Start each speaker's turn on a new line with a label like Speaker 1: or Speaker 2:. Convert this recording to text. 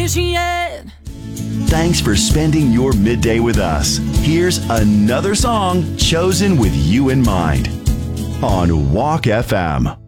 Speaker 1: yet.
Speaker 2: Thanks for spending your midday with us. Here's another song chosen with you in mind on Walk FM.